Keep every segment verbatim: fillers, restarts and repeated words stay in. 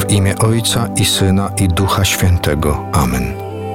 W imię Ojca i Syna i Ducha Świętego. Amen.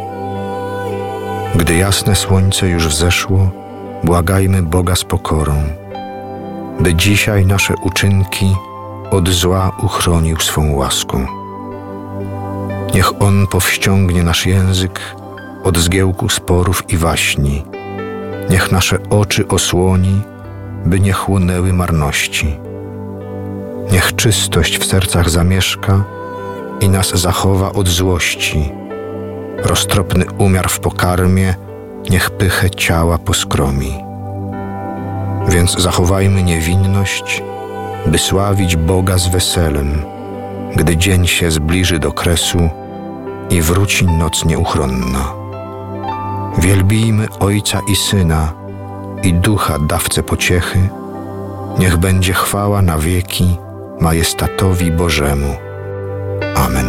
Gdy jasne słońce już wzeszło, błagajmy Boga z pokorą, by dzisiaj nasze uczynki od zła uchronił swą łaską. Niech On powściągnie nasz język od zgiełku sporów i waśni. Niech nasze oczy osłoni, by nie chłonęły marności. Niech czystość w sercach zamieszka i nas zachowa od złości. Roztropny umiar w pokarmie niech pychę ciała poskromi. Więc zachowajmy niewinność, by sławić Boga z weselem, gdy dzień się zbliży do kresu i wróci noc nieuchronna. Wielbijmy Ojca i Syna i Ducha dawcę pociechy. Niech będzie chwała na wieki majestatowi Bożemu. Amen.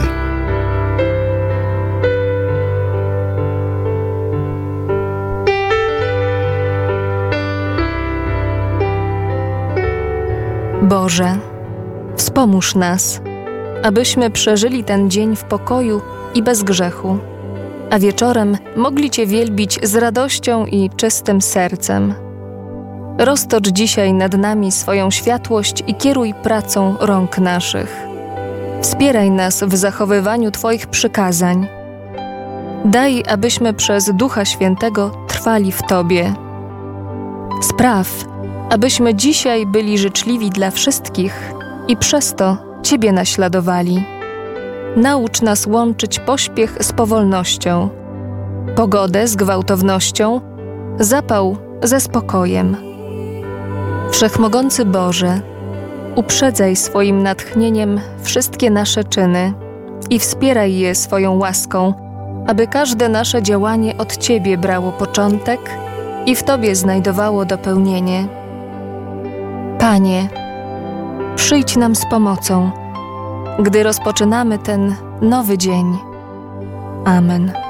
Boże, wspomóż nas, abyśmy przeżyli ten dzień w pokoju i bez grzechu, a wieczorem mogli Cię wielbić z radością i czystym sercem. Roztocz dzisiaj nad nami swoją światłość i kieruj pracą rąk naszych. Wspieraj nas w zachowywaniu Twoich przykazań. Daj, abyśmy przez Ducha Świętego trwali w Tobie. Spraw, abyśmy dzisiaj byli życzliwi dla wszystkich i przez to Ciebie naśladowali. Naucz nas łączyć pośpiech z powolnością, pogodę z gwałtownością, zapał ze spokojem. Wszechmogący Boże, uprzedzaj swoim natchnieniem wszystkie nasze czyny i wspieraj je swoją łaską, aby każde nasze działanie od Ciebie brało początek i w Tobie znajdowało dopełnienie. Panie, przyjdź nam z pomocą, gdy rozpoczynamy ten nowy dzień. Amen.